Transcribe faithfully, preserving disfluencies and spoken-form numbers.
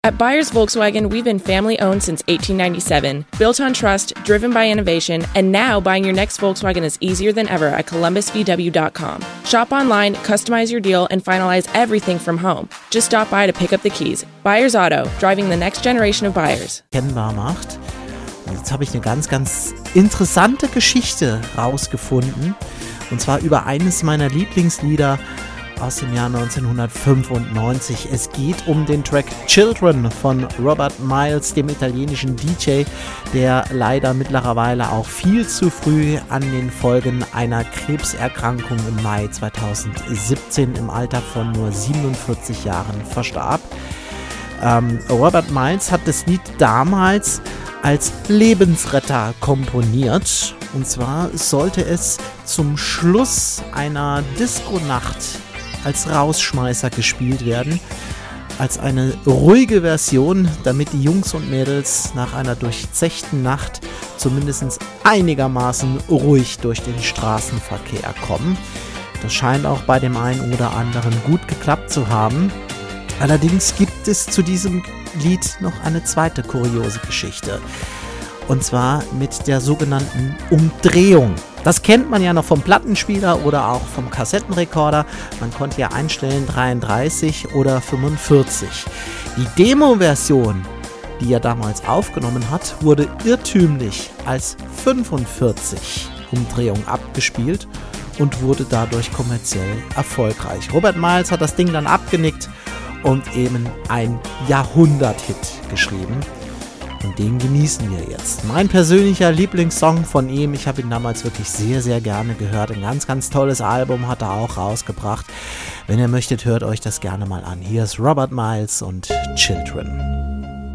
At Byers Volkswagen, we've been family-owned since eighteen ninety-seven, built on trust, driven by innovation, and now buying your next Volkswagen is easier than ever at columbus v w dot com. Shop online, customize your deal, and finalize everything from home. Just stop by to pick up the keys. Byers Auto, driving the next generation of buyers. Kennbar macht. Und jetzt habe ich eine ganz, ganz interessante Geschichte rausgefunden. Und zwar über eines meiner Lieblingslieder aus dem Jahr neunzehnhundertfünfundneunzig. Es geht um den Track Children von Robert Miles, dem italienischen D J, der leider mittlerweile auch viel zu früh an den Folgen einer Krebserkrankung im Mai zweitausendsiebzehn im Alter von nur siebenundvierzig Jahren verstarb. Ähm, Robert Miles hat das Lied damals als Lebensretter komponiert. Und zwar sollte es zum Schluss einer Disco-Nacht als Rausschmeißer gespielt werden, als eine ruhige Version, damit die Jungs und Mädels nach einer durchzechten Nacht zumindest einigermaßen ruhig durch den Straßenverkehr kommen. Das scheint auch bei dem einen oder anderen gut geklappt zu haben. Allerdings gibt es zu diesem Lied noch eine zweite kuriose Geschichte. Und zwar mit der sogenannten Umdrehung. Das kennt man ja noch vom Plattenspieler oder auch vom Kassettenrekorder. Man konnte ja einstellen dreiunddreißig oder fünfundvierzig. Die Demo-Version, die er damals aufgenommen hat, wurde irrtümlich als fünfundvierzig Umdrehung abgespielt und wurde dadurch kommerziell erfolgreich. Robert Miles hat das Ding dann abgenickt und eben ein Jahrhundert-Hit geschrieben. Und den genießen wir jetzt. Mein persönlicher Lieblingssong von ihm. Ich habe ihn damals wirklich sehr, sehr gerne gehört. Ein ganz, ganz tolles Album hat er auch rausgebracht. Wenn ihr möchtet, hört euch das gerne mal an. Hier ist Robert Miles und Children.